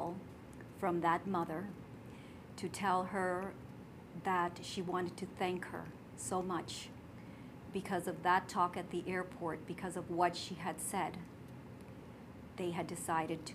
call from that mother to tell her that she wanted to thank her so much because of that talk at the airport, because of what she had said. They had decided to